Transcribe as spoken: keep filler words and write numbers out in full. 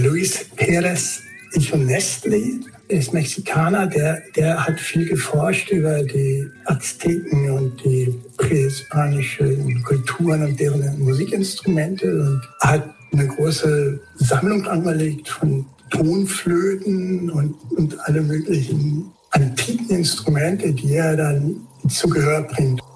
Luis Pérez Isonestle, der ist Mexikaner, der, der hat viel geforscht über die Azteken und die prähispanischen Kulturen und deren Musikinstrumente und hat eine große Sammlung angelegt von Tonflöten und, und alle möglichen antiken Instrumente, die er dann zu Gehör bringt.